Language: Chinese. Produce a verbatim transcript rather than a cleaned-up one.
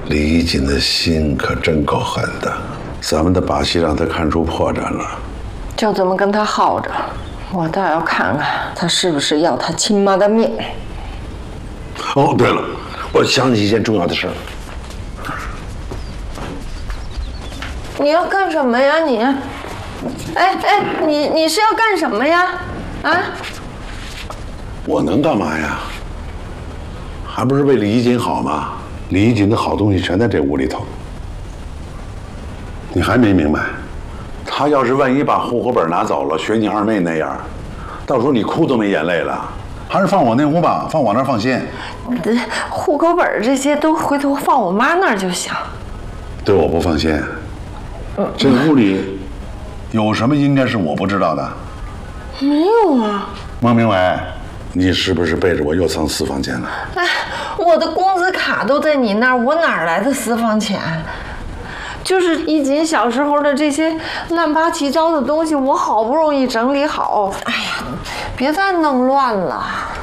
李一锦的心可真够狠的，咱们的把戏让他看出破绽了。 就这么跟他耗着，我倒要看看他是不是要他亲妈的命。 哦，对了，我想起一件重要的事儿。 你要干什么呀你？哎哎，你你是要干什么呀？啊？ 我能干嘛呀？还不是为李一锦好吗？李一锦的好东西全在这屋里头。你还没明白？他要是万一把户口本拿走了，学你二妹那样，到时候你哭都没眼泪了。还是放我那屋吧，放我那儿放心。 户口本这些都回头放我妈那儿就行。 对我不放心。这屋里有什么应该是我不知道的？ 没有啊。 孟明伟，你是不是背着我又藏私房钱了？ 哎，我的工资卡都在你那儿，我哪来的私房钱？就是一锦小时候的这些乱八七糟的东西，我好不容易整理好。哎呀，别再弄乱了。